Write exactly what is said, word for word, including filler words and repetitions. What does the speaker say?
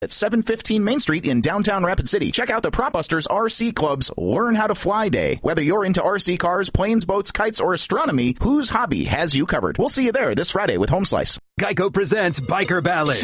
at seven fifteen Main Street in downtown Rapid City. Check out the Prop Busters R C Club's Learn How to Fly Day. Whether you're into R C cars, planes, boats, kites, or astronomy, Whose Hobby has you covered. We'll see you there this Friday with Home Slice. Geico presents Biker Ballad.